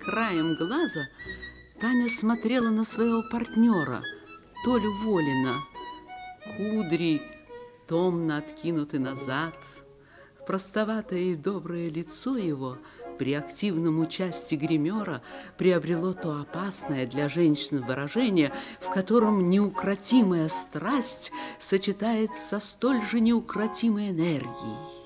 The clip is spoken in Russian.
Краем глаза Таня смотрела на своего партнера, Толю Волина. Кудри томно откинуты назад. Простоватое и доброе лицо его при активном участии гримера приобрело то опасное для женщин выражение, в котором неукротимая страсть сочетается со столь же неукротимой энергией.